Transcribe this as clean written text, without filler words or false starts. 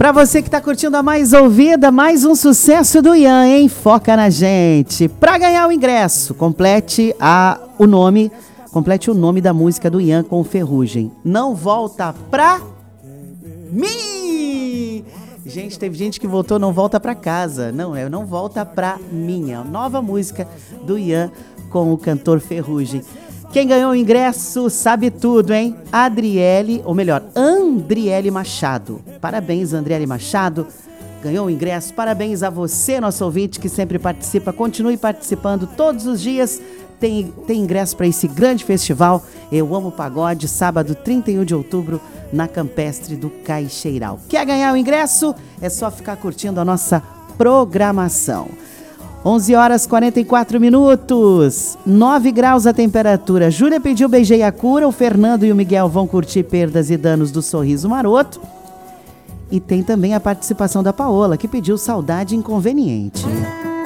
Pra você que tá curtindo a mais ouvida, mais um sucesso do Ian, hein? Foca na gente. Pra ganhar o ingresso, complete o nome da música do Ian com Ferrugem. Não volta pra mim! Gente, teve gente que votou Não Volta Pra Casa. Não Volta Pra Mim. A nova música do Ian com o cantor Ferrugem. Quem ganhou o ingresso sabe tudo, hein? Andriele Machado. Parabéns, Andriele Machado. Ganhou o ingresso. Parabéns a você, nosso ouvinte, que sempre participa. Continue participando todos os dias. Tem ingresso para esse grande festival. Eu Amo Pagode, sábado 31 de outubro, na Campestre do Caixeiral. Quer ganhar o ingresso? É só ficar curtindo a nossa programação. 11 horas 44 minutos, 9 graus a temperatura. Júlia pediu Beijei a Cura, o Fernando e o Miguel vão curtir Perdas e Danos do Sorriso Maroto. E tem também a participação da Paola, que pediu Saudade Inconveniente.